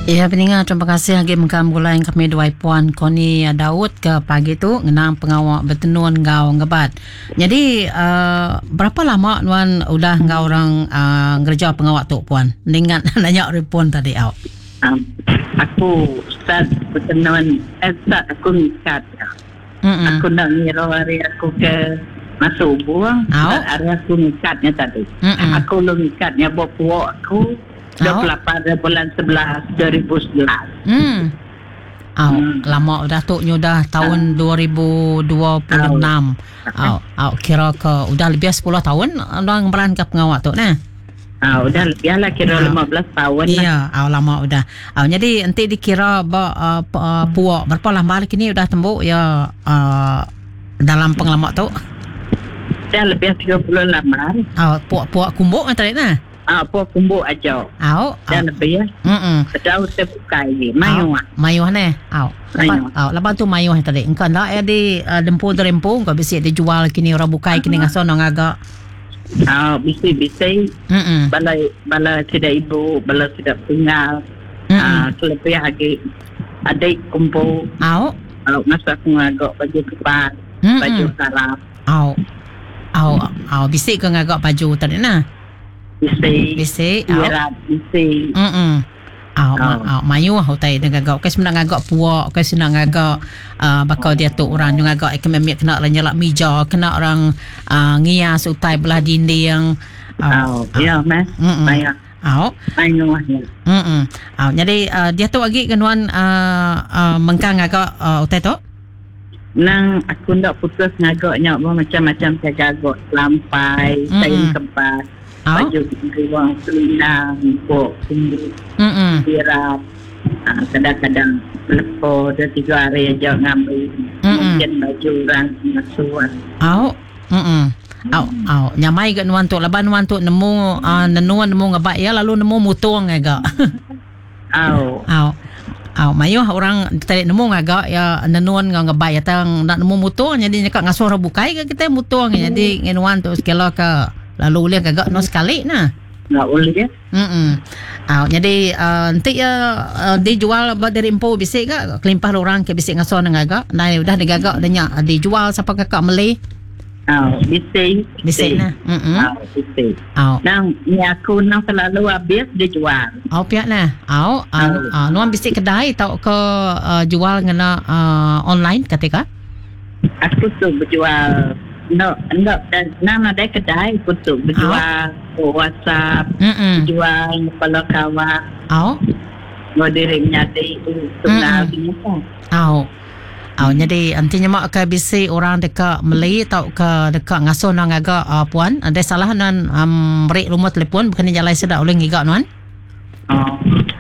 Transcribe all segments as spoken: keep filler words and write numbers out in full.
Ya, pendengar, terima kasih lagi mengkam gulai kami dua puan Koni Daud ke pagi tu ngenang pengawak bertenun ngau ngebat. Jadi uh, berapa lama nuan udah ngau orang uh, ngerja pengawak tu puan? Dengan nanya repon tadi awak. Um, aku start bertenun, eh, start aku ngikat. Mm-mm. Aku nak ngira hari aku ke masuk buang, hari aku ngikatnya tadi. Mm-mm. Aku lu ngikatnya bawa puak aku dua puluh lapan bulan sebelas dua ribu sebelas. Hmm. Aw, hmm. lama dah tu dah tahun uh. dua ribu dua puluh enam. Aw, aw kira ke udah lebih sepuluh tahun orang beran ke pengawak tu nah. Ah, udah lebih lah kira lima belas tahun lah. Iya, aw lama udah. Aw jadi nanti dikira ba, uh, uh, puak berapa lama kini udah tembuk ya uh, dalam pengalaman tu. Dah lebih tiga puluh lama. Aw, puak-puak kumbuk tadi nah. Ah, apa kumbuk aja. Au, dan lebih ya. Hmm. Sedau terbuka ini. Mayuh. Mayuh ni. Au. Lepas, au, lepas tu mayuh tadi. Engkau nak ya di uh, dempu derempu, engkau bisa dijual kini orang bukai kini ngaso nang agak. Ah, bisa bisa. Hmm. Bala bala tidak ibu, bala tidak tinggal. Ah, lebih lagi adik kumpul. Au. Au, masa aku ngagak baju kepas, baju sarap. Au. Au, au bisa ke ngagak baju tadi nah. Bisi, bisi, iya, bisi. Mm Aw, aw, mayu aku tay ngagak. Kasi nak ngagak puak, kasi nak ngagak uh, bakal dia tu orang yang ngagak ikan memik kena orang nyelak meja, kena orang uh, ngias utai belah dinding. Aw, iya mas, mayu. Aw, mayu ya. Mm Aw, jadi uh, dia tu lagi kenuan uh, uh, mengkang ngagak uh, utai tu. Nang aku nak putus ngagaknya macam-macam saya gagak lampai, kain kempas. Baju gewang selindang, pok, tinggi, birat. Uh, kadang-kadang lepo, dah tiga hari aja ngambil. Mungkin baju orang ngasuan. Au, mm au, au. Nyamai ke nuan tu, laban nuan tu nemu, uh, nenuan nemu ngebak ya, lalu nemu mutuang agak. Au. Au. Au, mayuh orang tadi nemu agak ya nenuan ngebak ya, tang nak nemu mutuang, jadi nyakak ngasuh bukai ke kita mutuang, jadi ngenuan tu sekala ke. Lalu boleh agak no sekali nah. Nggak boleh ya. Hmm. Ah, jadi uh, nanti ya uh, dijual dari empu bisik ke kelimpah orang ke bisik ngaso nang agak. Nah udah digagak danya dijual siapa kakak meli. Ah, bisik. Bisik nah. Hmm. Ah, bisik. Ah. Nang ni aku nang selalu habis dijual. Oh piak nah. Au, ah, nuan bisik kedai tau ke uh, jual ngena uh, online ketika? Aku tu berjual no, no, dan nama dia kedai untuk berjual oh. WhatsApp, Mm-mm. berjual kalau kawan, oh, mau diri nyati untuk nabi apa? Oh, oh, jadi antinya mak ke bisi orang dekat Meli atau ke dekat ngasuh nang agak uh, puan, ada salah nan um, beri rumah telefon bukan jalan sedak oleh ngigak nuan? Oh,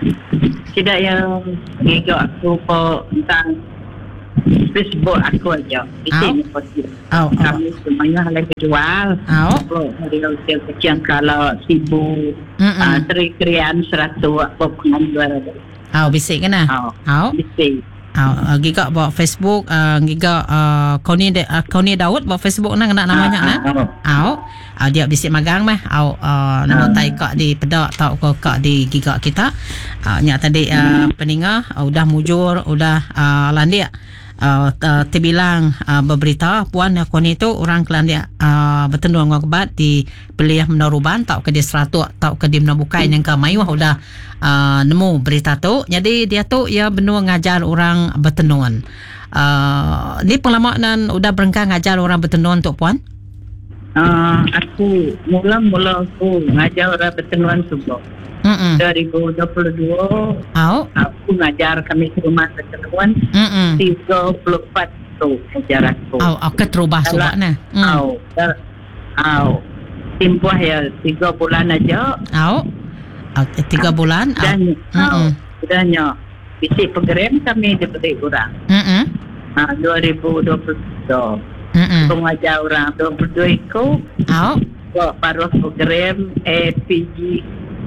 tidak yang ngigak aku po tentang Facebook aku aja. Itu positif. Oh, kami oh. semuanya lagi jual. Oh. Dari usia kecil kalau sibuk, uh, teriak-terian seratus apa pengambil. Oh, bisik kan? Oh, oh. bisik. Oh, giga bawa Facebook, uh, giga uh, Koni uh, Koni Daud bawa Facebook nang nak namanya nah. Oh. Oh, dia bisik magang mah. Oh, uh, nama tai kak di pedak tau ke kak di giga kita. Uh, nya tadi uh, peningah uh, udah mujur, udah uh, landia. Uh, terbilang uh, berberita puan Koni itu orang kelandia uh, bertenung ngobat di Beliah Menaruban tau ke di seratus tau ke di Menabukai yang ke Mayuh udah uh, nemu berita tu. Jadi dia tu ya benua ngajar orang bertenun. Uh, ni pengalaman udah berengkang ngajar orang bertenun tu puan? Uh, aku mula-mula aku ngajar orang bertenun tu. Mm-mm. dua ribu dua puluh dua oh. Aku ngajar kami ke rumah bertenuan tiga puluh empat tu ajar aku. Oh, aku terubah sebabnya. Oh, oh, timpuh ya tiga bulan aja. Oh, okay, tiga bulan. Dan, oh, udahnya bisik program kami diberi orang. Mm-mm. Ah, dua ribu dua puluh dua. Aku ngajar orang dua puluh dua ikut. Oh, buat paruh program A P G.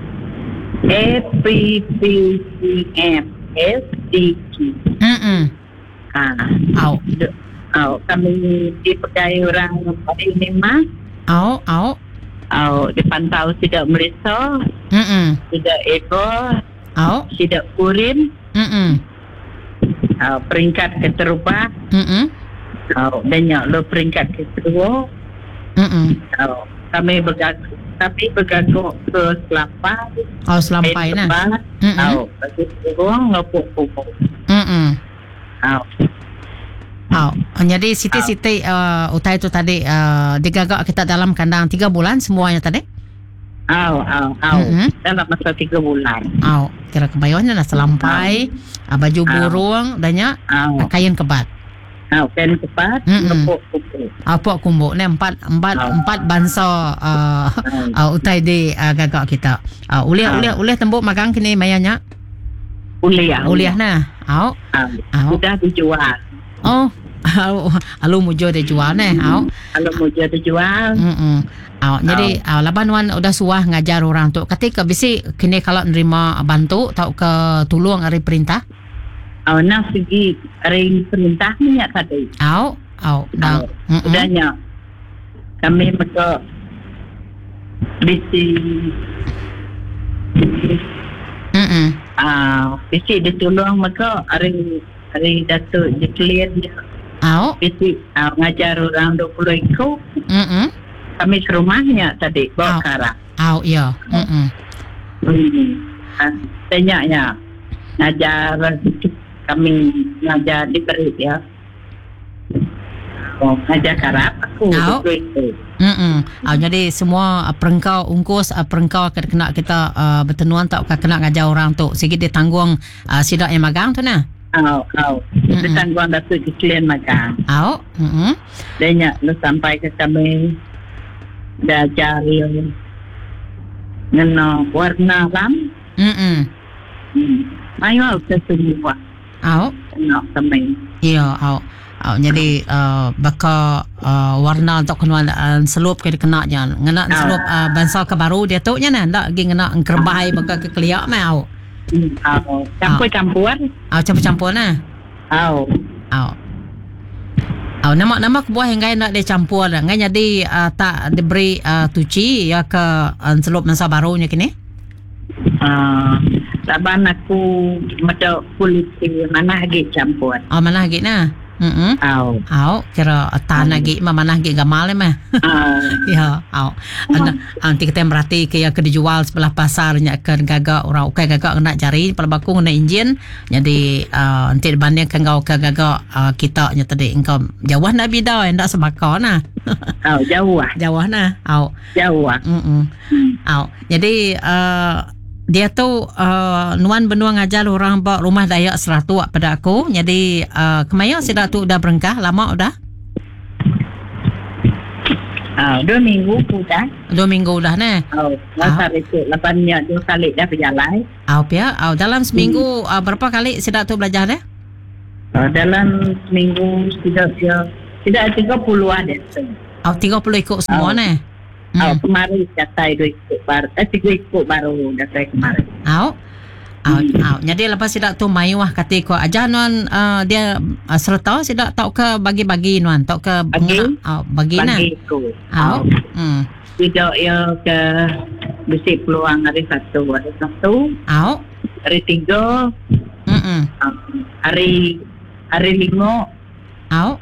A P P C M S D G. Hmm. Ah. Au. Au. Kami dipakai orang pada ini mas. Au. Au. Au. Dipantau tidak Malaysia. Hmm. Tidak Ego. Au. Sidak Kurin. Mm-mm. Uh, peringkat keterupa. Mm-mm. Uh, dan yang lo peringkat kedua. Mm-mm. Uh, kami bergagak, kami bergagak ke Selampai. Oh, Selampai nah. Oh, bagi ruang ngapuk pupuk. Mm-mm. Oh. Oh, jadi siti-siti uh, utai itu tadi uh, digagak kita dalam kandang tiga bulan semuanya tadi? Oh, oh, oh. Mm-hmm. Dalam masa tiga bulan. Oh, kira kebayanya lah Selampai, oh. baju burung, oh. dannya oh. kain kebat. Oh, kain kebat, ngapuk pupuk. Apa kumbuk ni empat empat oh. empat bangsa uh, oh. uh, utai di uh, gagak kita. Uh, uliah oh. uliah uliah tembuk magang kini mayanya. Uliah. Uliah nah. Oh. Oh. oh. Sudah dijual. Oh. Alu mujo dia jual ni. Au. Alu mujo dia jual. Hmm. Au. Jadi au laban wan udah suah ngajar orang tu. Ketika bisi kini kalau nerima bantu tau ke tolong dari perintah. Au nak pergi dari perintah ni ya tadi. Au. Au. Dah. Udahnya. Kami mereka bisi Hmm. Ah, bisi ditolong mereka hari hari Datuk declare dia. Au. Bisi uh, ngajar orang dua puluh ekor. Hmm. Kami ke rumahnya tadi bawa kara. Au, ya. Hmm. Hmm. Uh, Tanyanya ngajar kami ngajar di Perit ya. Oh, ngajar karap aku dua puluh ekor. Hmm. Au, jadi semua uh, perengkau ungkus uh, perengkau akan kena kita uh, bertenuan tak kena ngajar orang tu. Sikit dia tanggung uh, sidak yang magang tu nah. Au, au. Mm-hmm. Ditanggung Datuk Jeklian makan. Au. Hmm. Dia lu sampai ke kami dah cari ngena warna lam. Hmm. Hmm. Ayo ke semua. Au. Nak kami. Ya, au. Au. Jadi uh, baka uh, warna untuk kena uh, selup ke kena jan. Ngena selup uh, bangsa ke baru dia tu nya nah. Ndak gi ngena engkerbai baka ke keliak mau. Oh, campur-campur. Oh, campur-campur nah. Oh. Oh. Oh, nama-nama buah yang gaya nak dicampur dah. Ngai jadi uh, tak diberi uh, tuci ya ke uh, selup masa barunya kini. Ah, uh, laban aku macam kulit mana lagi campur. Oh, mana lagi nah. Hmm. Oh. Oh, kira tan lagi mah mana lagi gamal mah. Ah. Ya, oh. Nanti kita merhati ke yang dijual sebelah pasarnya ke gagak orang ukai gagak kena jari pada baku kena enjin. Jadi uh, nanti dibandingkan kau ke gagak uh, kita nya tadi engkau jauh nak bida endak sebaka nah. Oh, jauh ah. Jauh nah. Oh. Jauh ah. Hmm. Oh. Jadi uh, dia tu uh, nuan benua ngajar orang bawa rumah Dayak Seratua pada aku. Jadi uh, kemaya sidak tu udah berengkah lama udah? Ah, dua minggu sudah. Dua minggu udah nah. Oh, masa itu lapannya dua kali dah berjalan. Oh, pia. Oh, dalam seminggu hmm. uh, berapa kali sidak tu belajar dah? Uh, dalam seminggu tidak dia tidak tiga puluh ada. Oh, tiga puluh ikut semua oh. nah. Hmm. Oh, kemarin datai dua ikut baru. Eh, tiga ikut baru datai kemarin. Oh. Oh, hmm. oh. Jadi lepas sidak tu mayu wah kata ko aja nuan uh, dia uh, serta sidak tak ke bagi-bagi nuan tak ke bagi oh, bagi nah. Bagi ko. Oh. Hmm. Tidak ya ke besi peluang hari satu hari satu. Oh. Hari tiga. Hmm. Um, hari hari lima. Oh.